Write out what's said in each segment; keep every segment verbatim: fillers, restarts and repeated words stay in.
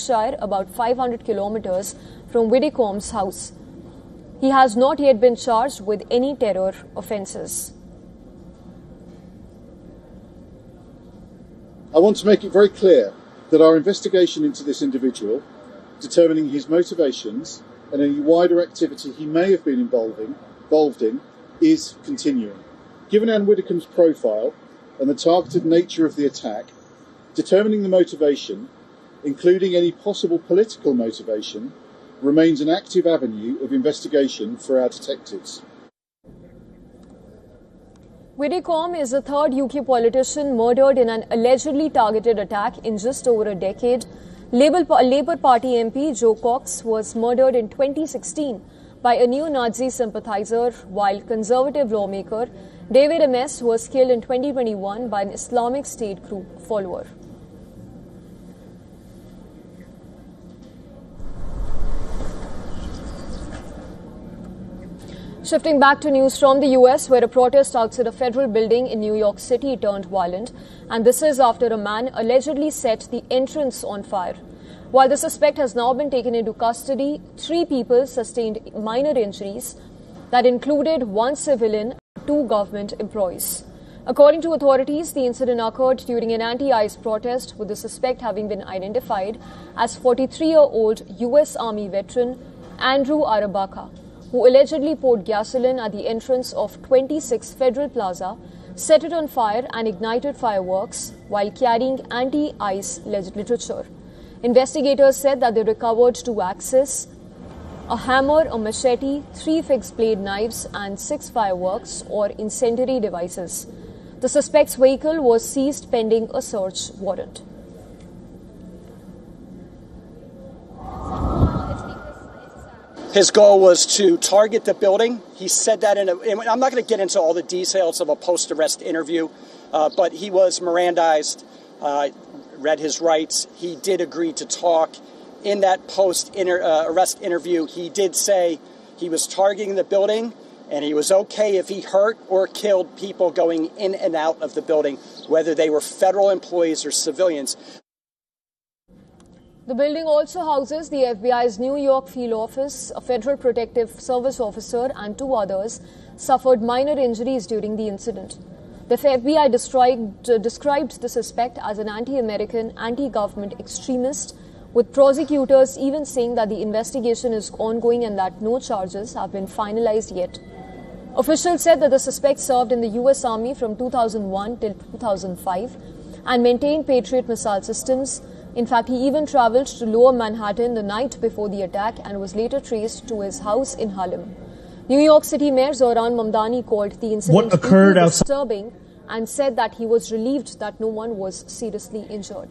Berkshire, about five hundred kilometers from Widdecombe's house. He has not yet been charged with any terror offences. I want to make it very clear that our investigation into this individual, determining his motivations and any wider activity he may have been involving, involved in, is continuing. Given Anne Widdecombe's profile and the targeted nature of the attack, determining the motivation, including any possible political motivation, remains an active avenue of investigation for our detectives. Widdecombe is the third U K politician murdered in an allegedly targeted attack in just over a decade. Labour, Labour Party M P Joe Cox was murdered in twenty sixteen by a neo-Nazi sympathiser, while Conservative lawmaker David Amess was killed in twenty twenty-one by an Islamic State group follower. Shifting back to news from the U S, where a protest outside a federal building in New York City turned violent, and this is after a man allegedly set the entrance on fire. While the suspect has now been taken into custody, three people sustained minor injuries that included one civilian and two government employees. According to authorities, the incident occurred during an anti-ICE protest, with the suspect having been identified as forty-three-year-old U S Army veteran Andrew Arabaka, who allegedly poured gasoline at the entrance of twenty-six Federal Plaza, set it on fire and ignited fireworks while carrying anti-ICE literature. Investigators said that they recovered two axes, a hammer, a machete, three fixed-blade knives and six fireworks or incendiary devices. The suspect's vehicle was seized pending a search warrant. His goal was to target the building. He said that in a, I'm not going to get into all the details of a post-arrest interview, uh, but he was Mirandized, uh, read his rights. He did agree to talk. In that post-arrest interview, he did say he was targeting the building and he was okay if he hurt or killed people going in and out of the building, whether they were federal employees or civilians. The building also houses the F B I's New York field office. A federal protective service officer and two others suffered minor injuries during the incident. The F B I described, uh, described the suspect as an anti-American, anti-government extremist, with prosecutors even saying that the investigation is ongoing and that no charges have been finalized yet. Officials said that the suspect served in the U S Army from two thousand one till two thousand five and maintained Patriot missile systems. In fact, he even travelled to Lower Manhattan the night before the attack and was later traced to his house in Harlem. New York City Mayor Zohran Mamdani called the incident deeply disturbing and said that he was relieved that no one was seriously injured.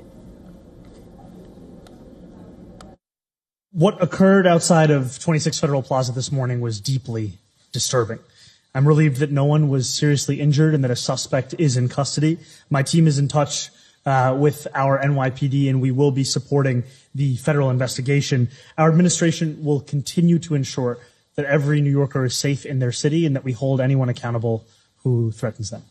What occurred outside of twenty-six Federal Plaza this morning was deeply disturbing. I'm relieved that no one was seriously injured and that a suspect is in custody. My team is in touch Uh, with our N Y P D, and we will be supporting the federal investigation. Our administration will continue to ensure that every New Yorker is safe in their city and that we hold anyone accountable who threatens them.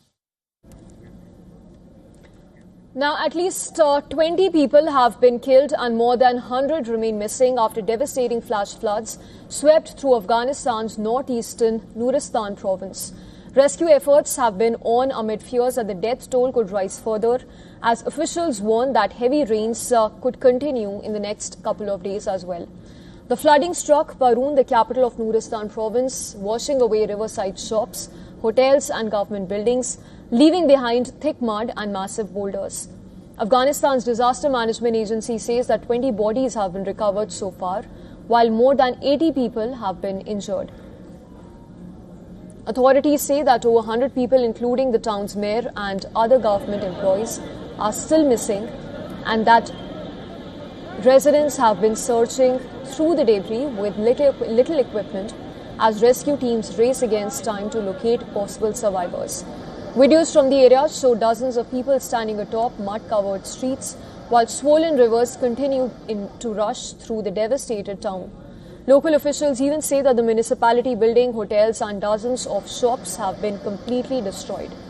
Now, at least uh, twenty people have been killed and more than one hundred remain missing after devastating flash floods swept through Afghanistan's northeastern Nuristan province. Rescue efforts have been on amid fears that the death toll could rise further, as officials warn that heavy rains uh, could continue in the next couple of days as well. The flooding struck Baroun, the capital of Nuristan province, washing away riverside shops, hotels and government buildings, leaving behind thick mud and massive boulders. Afghanistan's disaster management agency says that twenty bodies have been recovered so far, while more than eighty people have been injured. Authorities say that over one hundred people, including the town's mayor and other government employees, are still missing, and that residents have been searching through the debris with little, little equipment as rescue teams race against time to locate possible survivors. Videos from the area show dozens of people standing atop mud-covered streets, while swollen rivers continue in, to rush through the devastated town. Local officials even say that the municipality building, hotels and dozens of shops have been completely destroyed.